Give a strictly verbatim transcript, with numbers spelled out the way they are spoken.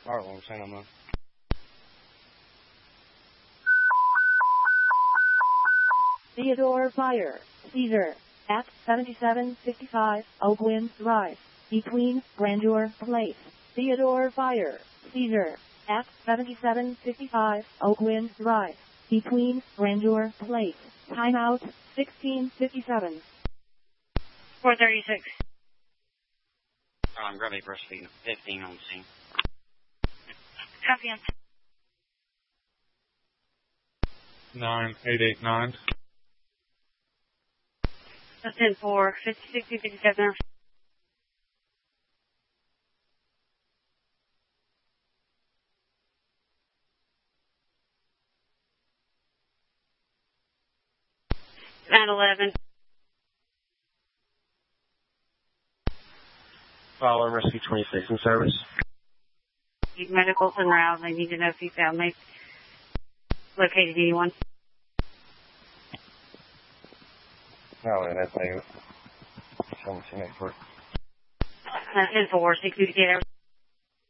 Alright, well, I'm saying I'm not. Theodore Fire, Caesar, at seventy-seven fifty-five Oakwind Drive, between Grandeur Place. Theodore Fire, Caesar, at seventy-seven fifty-five Oakwind Drive, between Grandeur Place. Timeout, sixteen fifty-seven. four thirty-six. I'm grabbing brush fifteen on the scene. Copy on. nine eight eight nine. That's ten four, fifty-six, fifty-seven. nine eleven. Follow Rescue twenty-six in service. Medicals en route. They need to know if you found me. Located anyone. No, that's like, someone's in it for it. That's ten four, six fifty-eight hours.